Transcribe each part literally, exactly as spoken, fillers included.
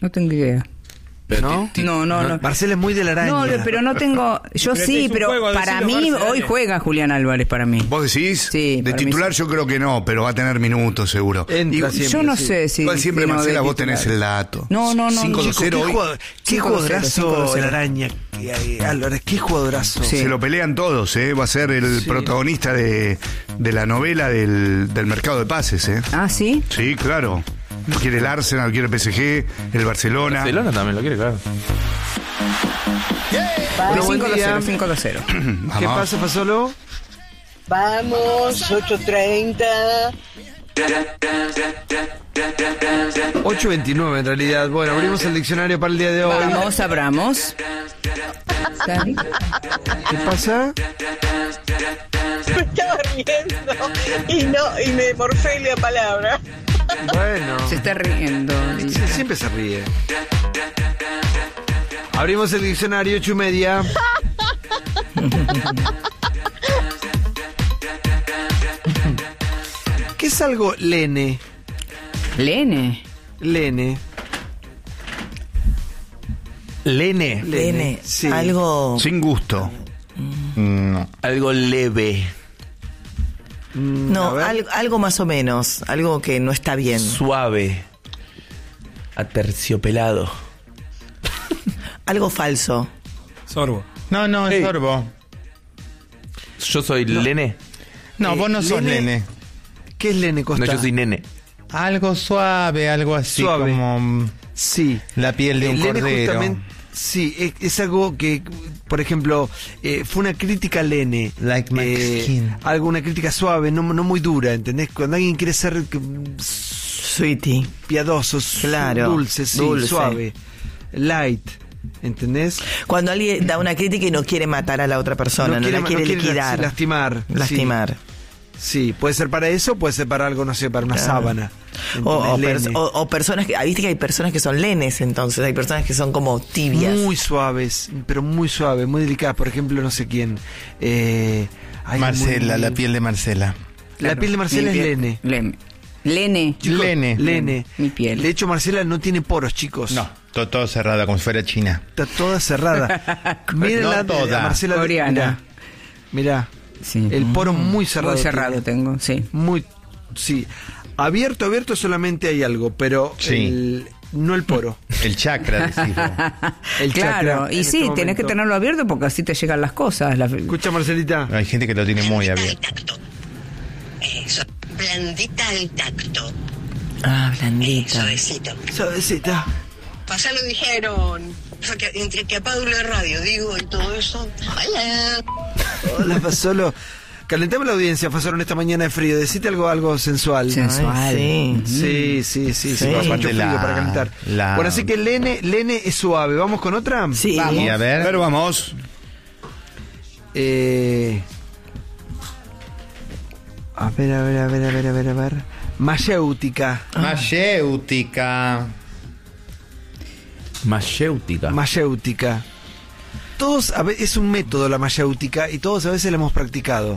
No tengo idea. ¿No? No, no, no. Marcela es muy de la araña. No, pero no tengo... Yo Pero sí, es un pero juego, para decilo, mí Marce, hoy dale. juega Julián Álvarez para mí. ¿Vos decís? Sí, De para mí titular sí. yo creo que no, pero va a tener minutos seguro. Entra Y- siempre, Yo no sí. sé si... Igual siempre, si no Marcela, de vos titular. tenés el dato. No, no, no. cinco no. dos cero ¿Qué, hoy. jugador- qué cinco dos cero, cinco dos jugadorazo cero. el araña que hay, Álvarez, qué jugadorazo. Sí. Se lo pelean todos, ¿eh? Va a ser el Sí. protagonista de, de la novela del, del mercado de pases, ¿eh? Ah, ¿sí? Sí, claro. Quiere el Arsenal, quiere el P S G, el Barcelona. Barcelona también lo quiere, claro. Bueno, buen cinco dos día. cero, cinco dos cero. ¿Qué Vamos. pasa, Fasolo? Vamos, ocho treinta. ocho veintinueve en realidad. Bueno, abrimos el diccionario para el día de hoy. Vamos, abramos. Dale. ¿Qué pasa? Me estaba riendo y no, y me morfé la palabra. Bueno, Se está riendo. sí, siempre se ríe. Abrimos el diccionario, ocho y media. ¿Qué es algo lene? Lene. Lene. Lene. Lene, sí. algo... Sin gusto. No. Algo leve. Mm, a No, ver. algo, algo más o menos, algo que no está bien. Suave. Aterciopelado. Algo falso. Sorbo. No, no, es Ey. sorbo. Yo soy Lene. No, Eh, vos no sos Lene- nene. ¿Qué es lene, Costa? No, yo soy nene. Algo suave, algo así Suave. como mm, Sí. la piel de El un lene cordero. justamente- sí, es, es algo que, por ejemplo, eh, fue una crítica lene. Like my Eh, skin. algo, una crítica suave, no, no muy dura, ¿entendés? Cuando alguien quiere ser que, mm, Sweetie. piadoso, su- Claro, dulce, sí, dulce. suave, light, ¿entendés? Cuando alguien da una crítica y no quiere matar a la otra persona, no, quiere, la quiere no quiere liquidar. lastimar. sí. Lastimar. Sí, puede ser para eso, puede ser para algo, no sé, para una Claro. sábana. O, o, ¿entendés? pers- Lene. o- o personas que, ah, viste que hay personas que son lenes, entonces hay personas que son como tibias. Muy suaves, pero muy suaves, muy delicadas. Por ejemplo, no sé quién. Eh, ay, Marcela, muy- la piel de Marcela. La piel de Marcela Mi es piel- lene. Lene. Lene. Chicos, Lene. Lene. Mi piel. De hecho, Marcela no tiene poros, chicos. No, todo, todo cerrado, como si fuera China. Está toda cerrada. Miren No la toda. a Marcela. Coreana. Mirá. Sí. El poro muy cerrado. Muy cerrado tiene. tengo, sí. Muy. Sí. Abierto, abierto solamente hay algo, pero Sí. el- no el poro. El chakra, decís vos. El Claro, chakra, y en sí, este tenés que momento. tenerlo abierto porque así te llegan las cosas. La- Escucha, Marcelita. Hay gente que lo tiene muy abierto. Eso, blandita al tacto. Ah, blandita. Suavecito. Suavecita. Pasá lo dijeron. O sea, que entre que apago la radio, digo, y todo eso. Hola. Hola, Fasolo. Calentame la audiencia, Fasolo, en esta mañana de frío. Decite algo, algo sensual. Sensual. Ay, sí. Sí, sí, sí, sí, Sí. pasa mucho Aparte frío la- para calentar. la- Bueno, así que Lene, Lene es suave. ¿Vamos con otra? Sí. Y a ver. Pero vamos. Eh, a ver, a ver, a ver, a ver, a ver, a ver. Mayéutica. Mayéutica. Mayéutica. Mayéutica. Todos, a ve- es un método la mayéutica y todos a veces la hemos practicado.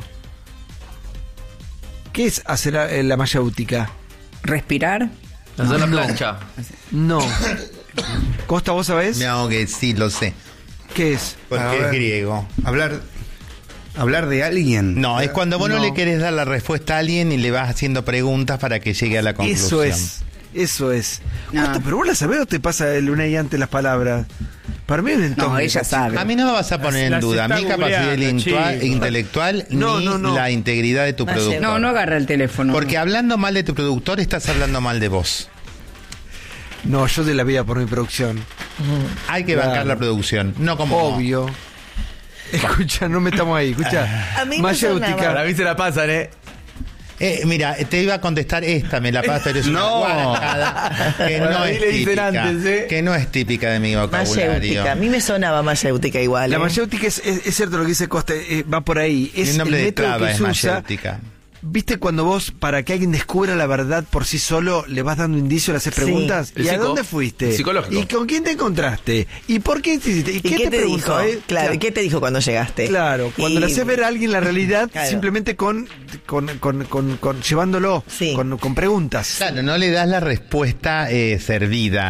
¿Qué es hacer la, eh, la mayéutica? Respirar. Hacer la No. plancha. No. Costa, ¿vos sabés? Me hago que sí, lo sé. ¿Qué es? A Porque es ver. griego. Hablar, hablar de alguien. No, es cuando vos no. No. le querés dar la respuesta a alguien y le vas haciendo preguntas para que llegue a la conclusión. Eso es. Eso es. No. Costa, ¿pero vos la sabés o te pasa el una y antes las palabras? Para mí es un No, ella sabe. A mí no me vas a poner en Las duda está mi capacidad googleando, intua- chico. intelectual No, ni no, no. la integridad de tu Vaya. productor. No, no agarra el teléfono. Porque hablando mal de tu productor estás hablando mal de vos. No, yo de la vida por mi producción. Hay que Claro. bancar la producción, no como Obvio. Escucha, no metamos ahí, escucha. A mí me Mayéutica. sonaba. A mí se la pasan, ¿eh? Eh, mira, te iba a contestar esta, me la paso, pero es una No. guarajada que no Ahí es le dicen típica, antes, ¿eh? que no es típica de mi vocabulario. Mayéutica. A mí me sonaba mayéutica igual. La ¿eh? mayéutica es, es, es cierto lo que dice Costa, eh, va por ahí. Es Mi nombre el de método esclava que es se usa. mayéutica. ¿Viste cuando vos, para que alguien descubra la verdad por sí solo, le vas dando indicios, le haces Sí. preguntas? El ¿Y a psico- dónde fuiste? el psicológico. ¿Y con quién te encontraste? ¿Y por qué te hiciste? ¿Y, ¿Y qué, te, preguntó, dijo? eh? Claro, ¿y qué te dijo cuando llegaste? Claro, cuando Y- le haces ver a alguien la realidad, Claro. simplemente con, con, con, con, con- llevándolo, Sí. con, con preguntas. Claro, no le das la respuesta eh, servida.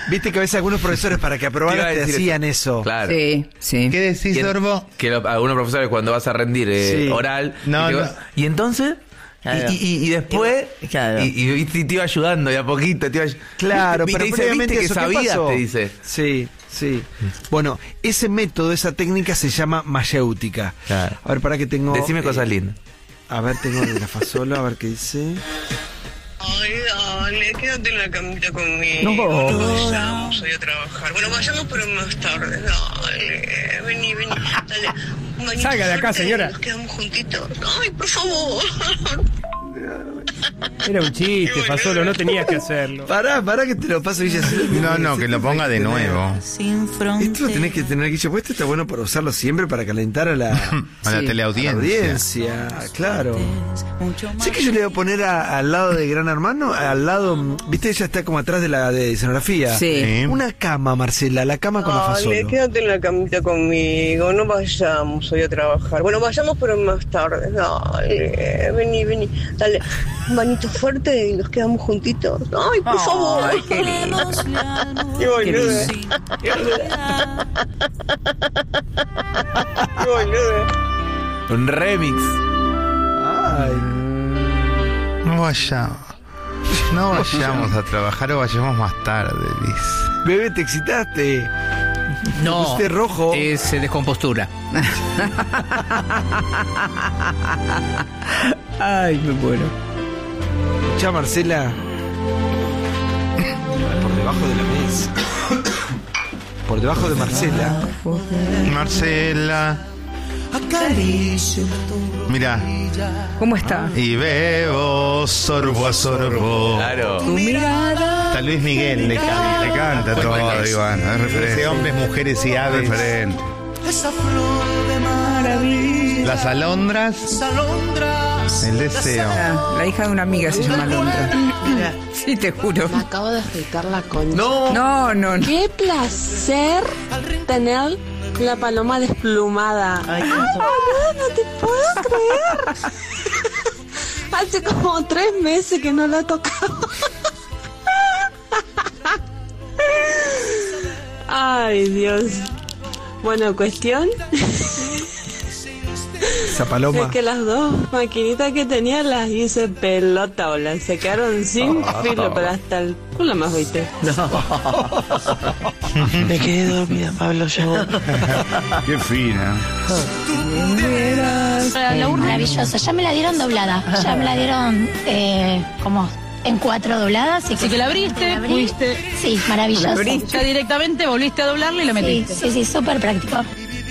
Viste que a veces algunos profesores para que Te iba aprobaras a te decir hacían eso. eso. Claro. Sí, sí. ¿Qué decís, Que- Sorbo? Que lo- algunos profesores cuando vas a rendir eh, Sí. oral. No, y, te- no. y entonces. Claro. Y, y- y después. Y- claro. Y, y- y te iba ayudando y a poquito. Te iba, ay- Claro, ¿Viste? pero Y te dice, previamente ¿viste que eso, ¿qué sabías? pasó? Te dice. Sí, sí. Bueno, ese método, esa técnica se llama mayéutica. Claro. A ver, para que tengo... Decime eh, cosas lindas. A ver, tengo el grafasolo, a ver qué dice. Ay, dale, quédate en la camita conmigo. No. No vayamos hoy a trabajar. Bueno, vayamos, pero más tarde. Dale, vení, vení. Dale. Un bañito Salga de acá, fuerte y señora. Nos quedamos juntitos. Ay, por favor. Era un chiste, Fasolo, no tenías que hacerlo. Pará, pará que te lo paso, Guille. así lo No, tenés, no, que lo ponga de tenés. nuevo. Esto lo tenés que tener, Guille, puesto, está bueno para usarlo siempre para calentar a la, A la Sí. a la teleaudiencia. audiencia. Claro. ¿Sé que yo le voy a poner a- al lado de Gran Hermano? Al lado, viste, ella está como atrás de la de escenografía. Sí. Sí. Una cama, Marcela, la cama con la Dale, fasolo. quédate en la camita conmigo. No vayamos hoy a trabajar. Bueno, vayamos, pero más tarde. Dale, vení, vení. Dale, un bañito fuerte y nos quedamos juntitos. Ay, por favor. Ay, qué lindo. Qué boludo. Qué Qué boludo. Un remix. Ay. No vayamos. No vayamos a trabajar o vayamos más tarde, dice. Bebé, ¿te excitaste? No, Pusiste rojo. es eh, descompostura. Ay, me muero. Ya, Marcela. Por debajo de la mesa. Por debajo de Marcela. Marcela. Mira, ¿Cómo está? y bebo sorbo a sorbo. Claro. Tu mirada. Está Luis Miguel, le canta. Le canta todo, Iván, es De referente. hombres, mujeres y aves. Referente. Las alondras. El deseo. Ah, la hija de una amiga se llama Londra. Sí, te juro. Me acabo de afeitar la concha. No. No, no, no. Qué placer tener la paloma desplumada. Ay, qué boludo, no te puedo creer. Hace como tres meses que no la tocaba. Ay, Dios. Bueno, cuestión Esa paloma. es que las dos maquinitas que tenía las hice pelota, boludo. Se quedaron sin filo, pero hasta el culo me afeité. Me quedé dormida, Pablo, llegó. Qué fina. Maravilloso, ya me la dieron doblada, ya me la dieron eh, como en cuatro dobladas. Así que la abriste, abrí. fuiste. Sí, maravilloso. Ya directamente volviste a doblarla y la metiste. Sí, sí, sí, súper práctico.